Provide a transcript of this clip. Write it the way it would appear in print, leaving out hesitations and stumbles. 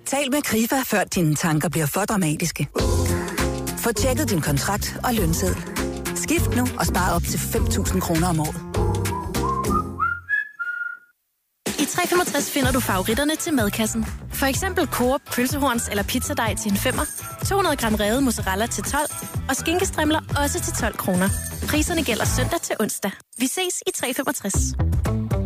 Tal med Krifa, før dine tanker bliver for dramatiske. Få tjekket din kontrakt og lønseddel. Skift nu og spar op til 5.000 kroner om året. I 365 finder du favoritterne til madkassen. For eksempel Coop pølsehorns eller pizzadej til en 5'er, 200 gram revet mozzarella til 12 og skinkestrimler også til 12 kroner. Priserne gælder søndag til onsdag. Vi ses i 365.